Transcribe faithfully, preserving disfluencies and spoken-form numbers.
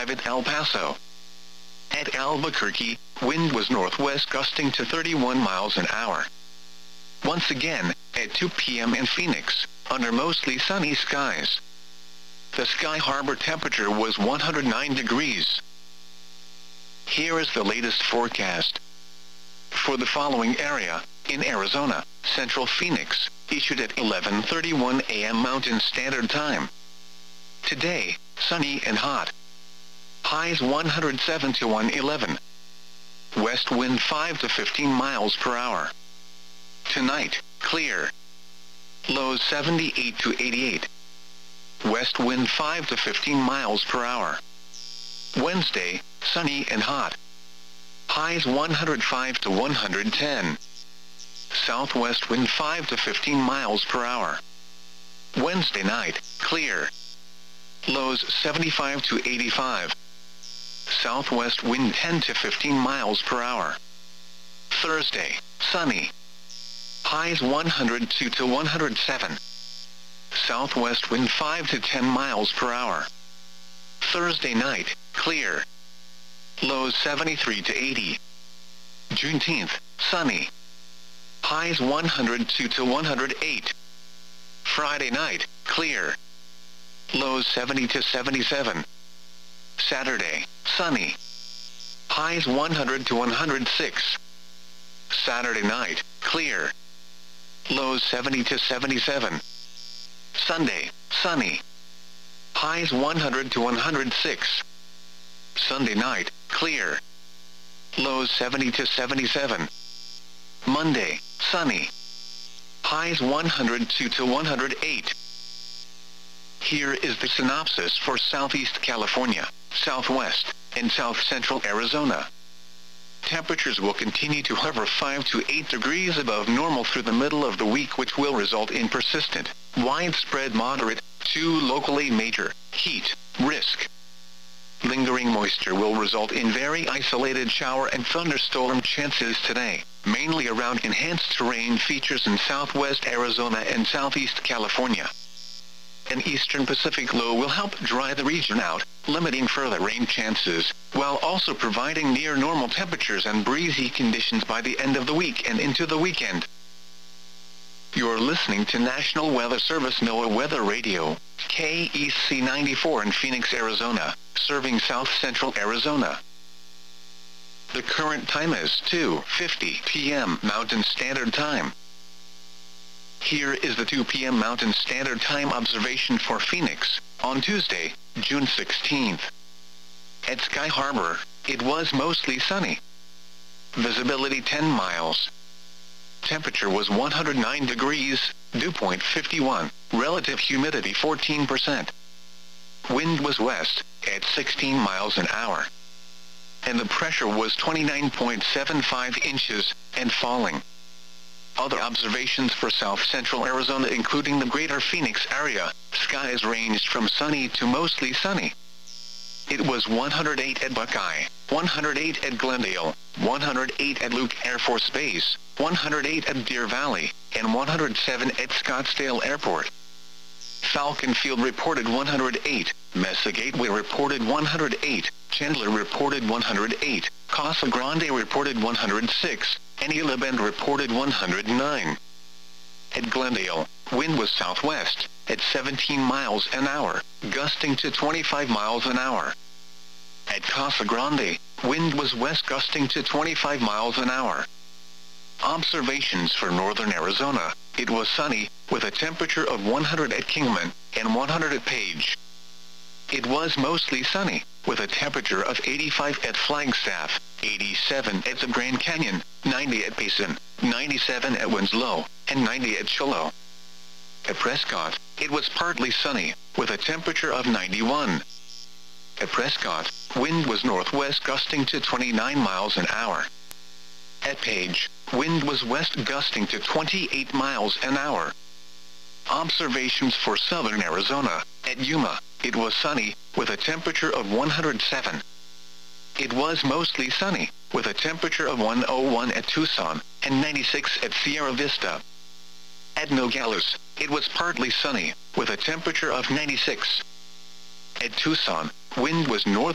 at El Paso. At Albuquerque, wind was northwest gusting to thirty-one miles an hour. Once again, at two p m in Phoenix, under mostly sunny skies. The Sky Harbor temperature was one hundred nine degrees. Here is the latest forecast. For the following area, in Arizona, Central Phoenix, issued at eleven thirty-one a m Mountain Standard Time. Today, sunny and hot. Highs one hundred seven to one eleven. West wind five to fifteen miles per hour. Tonight, clear. Lows seventy-eight to eighty-eight. West wind five to fifteen miles per hour. Wednesday, sunny and hot. Highs one hundred five to one hundred ten. Southwest wind five to fifteen miles per hour. Wednesday night, clear. Lows seventy-five to eighty-five. Southwest wind ten to fifteen miles per hour. Thursday, sunny. Highs one hundred two to one hundred seven. Southwest wind five to ten miles per hour. Thursday night, clear. Lows seventy-three to eighty. Juneteenth, sunny. Highs one hundred two to one hundred eight. Friday night, clear. Lows seventy to seventy-seven. Saturday, sunny. Highs one hundred to one hundred six. Saturday night, clear. Lows seventy to seventy-seven. Sunday, sunny. Highs one hundred to one hundred six. Sunday night, clear. Lows seventy to seventy-seven. Monday, sunny. Highs one hundred two to one hundred eight. Here is the synopsis for Southeast California, Southwest, and South Central Arizona. Temperatures will continue to hover five to eight degrees above normal through the middle of the week, which will result in persistent, widespread moderate, to locally major, heat risk. Lingering moisture will result in very isolated shower and thunderstorm chances today, mainly around enhanced terrain features in southwest Arizona and southeast California. An eastern Pacific low will help dry the region out, limiting further rain chances, while also providing near normal temperatures and breezy conditions by the end of the week and into the weekend. You're listening to National Weather Service NOAA Weather Radio, K E C ninety-four in Phoenix, Arizona, serving south central Arizona. The current time is two fifty p m Mountain Standard Time. Here is the two p m Mountain Standard Time observation for Phoenix, on Tuesday, June sixteenth. At Sky Harbor, it was mostly sunny. Visibility ten miles. Temperature was one hundred nine degrees, dew point fifty-one, relative humidity fourteen percent. Wind was west, at sixteen miles an hour. And the pressure was twenty-nine point seven five inches, and falling. Other observations for south central Arizona, including the greater Phoenix area, skies ranged from sunny to mostly sunny. It was one hundred eight at Buckeye, one hundred eight at Glendale, one hundred eight at Luke Air Force Base, one hundred eight at Deer Valley, and one hundred seven at Scottsdale Airport. Falcon Field reported one hundred eight, Mesa Gateway reported one hundred eight, Chandler reported one hundred eight, Casa Grande reported one hundred six, and Isla Bend reported one hundred nine. At Glendale, wind was southwest, at seventeen miles an hour, gusting to twenty-five miles an hour. At Casa Grande, wind was west gusting to twenty-five miles an hour. Observations for northern Arizona, it was sunny, with a temperature of one hundred at Kingman, and one hundred at Page. It was mostly sunny, with a temperature of eighty-five at Flagstaff, eighty-seven at the Grand Canyon, ninety at Payson, ninety-seven at Winslow, and ninety at Shiloh. At Prescott, it was partly sunny, with a temperature of ninety-one. At Prescott, wind was northwest gusting to twenty-nine miles an hour. At Page, wind was west gusting to twenty-eight miles an hour. Observations for southern Arizona, at Yuma, it was sunny, with a temperature of one hundred seven. It was mostly sunny, with a temperature of one hundred one at Tucson, and ninety-six at Sierra Vista. At Nogales, it was partly sunny, with a temperature of ninety-six. At Tucson, wind was north